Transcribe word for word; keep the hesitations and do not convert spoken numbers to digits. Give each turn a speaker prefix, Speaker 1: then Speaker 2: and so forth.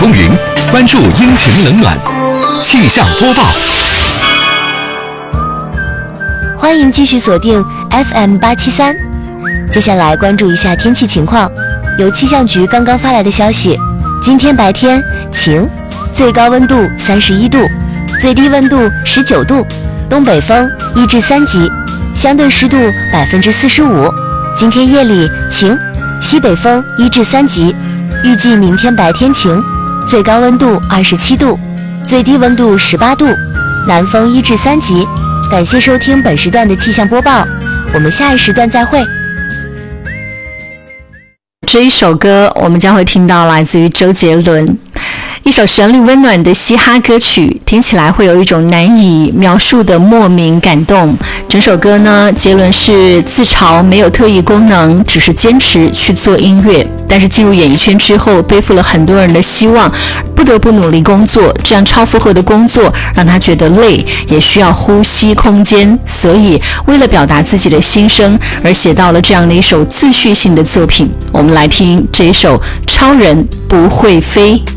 Speaker 1: 风云，关注阴晴冷暖。气象播报，
Speaker 2: 欢迎继续锁定 F M 八七三。接下来关注一下天气情况。由气象局刚刚发来的消息，今天白天晴，最高温度三十一度，最低温度十九度，东北风一至三级，相对湿度百分之四十五。今天夜里晴，西北风一至三级，预计明天白天晴，最高温度二十七度，最低温度十八度，南风一至三级。感谢收听本时段的气象播报，我们下一时段再会。
Speaker 3: 这一首歌我们将会听到来自于周杰伦，一首旋律温暖的嘻哈歌曲，听起来会有一种难以描述的莫名感动。整首歌呢，杰伦是自嘲没有特异功能，只是坚持去做音乐，但是进入演艺圈之后背负了很多人的希望，不得不努力工作，这样超负荷的工作让他觉得累，也需要呼吸空间，所以为了表达自己的心声而写到了这样的一首自叙性的作品。我们来听这一首《超人不会飞》。